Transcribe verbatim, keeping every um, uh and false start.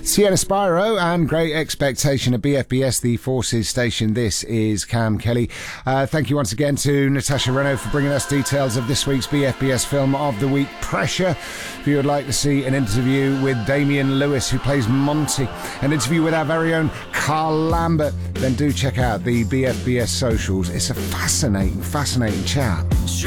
Sienna Spyro and Great Expectation at B F B S, the Forces station. This is Cam Kelly. Uh, thank you once again to Natasha Renaud for bringing us details of this week's B F B S Film of the Week, Pressure. If you would like to see an interview with Damian Lewis, who plays Monty, an interview with our very own Carl Lambert, then do check out the B F B S socials. It's a fascinating, fascinating chat.